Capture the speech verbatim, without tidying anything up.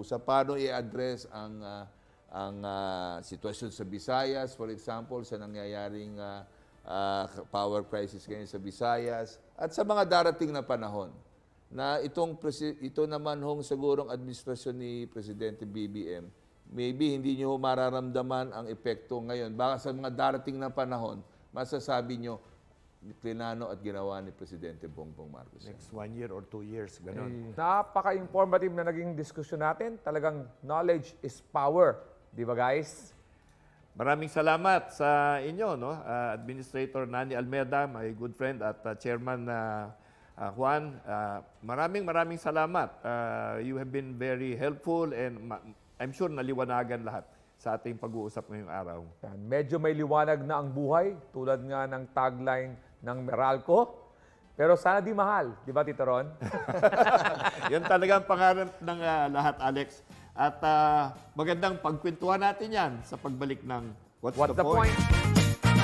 pag-uusap. Paano i-address ang ah, ang ah, sitwasyon sa Visayas, for example, sa nangyayaring ah, ah, power crisis ngayon sa Visayas at sa mga darating na panahon na itong presi- ito naman hong sigurong administrasyon ni Presidente B B M, maybe hindi nyo mararamdaman ang epekto ngayon. Baka sa mga darating na panahon, masasabi nyo, plinano at ginawa ni Presidente Bongbong Marcos. Next one year or two years, ganun. Napaka-informative na naging diskusyon natin. Talagang knowledge is power. Di ba, guys? Maraming salamat sa inyo, no? Uh, Administrator Nani Almeida, my good friend, at uh, Chairman uh, uh, Juan. Uh, maraming maraming salamat. Uh, you have been very helpful and ma- I'm sure naliwanagan lahat sa ating pag-uusap ngayong araw. Yan. Medyo may liwanag na ang buhay, tulad nga ng tagline ng Meralco. Pero sana di mahal. Di ba, Tito Ron? Yan talaga ang pangarap ng uh, lahat, Alex. At uh, magandang pagkwentuhan natin yan sa pagbalik ng What's, What's the, the Point? point?